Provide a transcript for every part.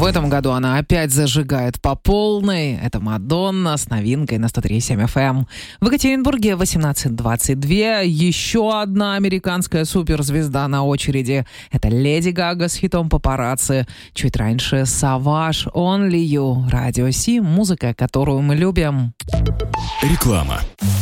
этом году она опять зажигает по полной. Это Мадонна с новинкой на 103.7 FM. В Екатеринбурге 18:22. Еще одна американская суперзвезда на очереди. Это Леди Гага с хитом «Папарацци». Чуть раньше «Savage», «Only You», Радио Си, музыка, которую мы любим. Реклама.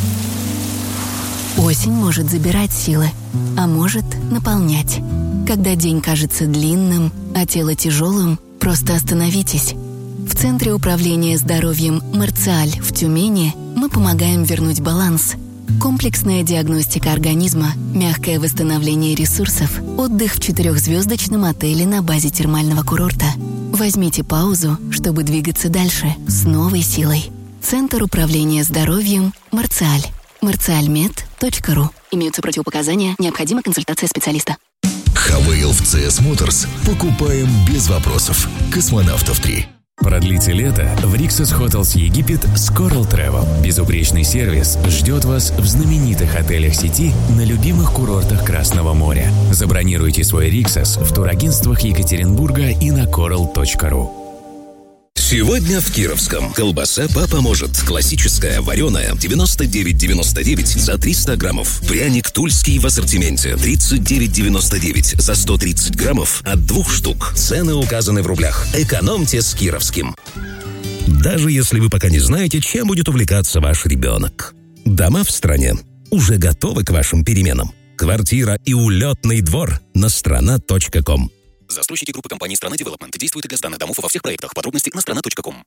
Осень может забирать силы, а может наполнять. Когда день кажется длинным, а тело тяжелым, просто остановитесь. В Центре управления здоровьем «Марциаль» в Тюмени мы помогаем вернуть баланс. Комплексная диагностика организма, мягкое восстановление ресурсов, отдых в 4-звездочном отеле на базе термального курорта. Возьмите паузу, чтобы двигаться дальше с новой силой. Центр управления здоровьем «Марциаль». marcialmed.ru. Имеются противопоказания, необходима консультация специалиста. Хавейл в CS Motors. Покупаем без вопросов. Космонавтов 3. Продлите лето в Rixos Hotels Египет с Coral Travel. Безупречный сервис ждет вас в знаменитых отелях сети на любимых курортах Красного моря. Забронируйте свой Rixos в турагентствах Екатеринбурга и на coral.ru. Сегодня в Кировском. Колбаса «Папа может». Классическая, вареная, 99,99 за 300 граммов. Пряник тульский в ассортименте, 39,99 за 130 граммов от 2 штук. Цены указаны в рублях. Экономьте с Кировским. Даже если вы пока не знаете, чем будет увлекаться ваш ребенок. Дома в стране уже готовы к вашим переменам. Квартира и улетный двор на страна.ком. Застройщики группы компании «Страна Девелопмент». Действует и газ данных домов во всех проектах. Подробности на страна.ком.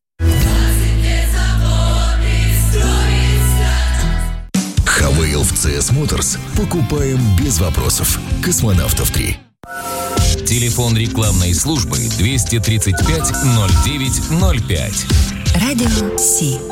Хавейл в CS Motors. Покупаем без вопросов. Космонавтов 3. Телефон рекламной службы 235 09 05. Радио Си.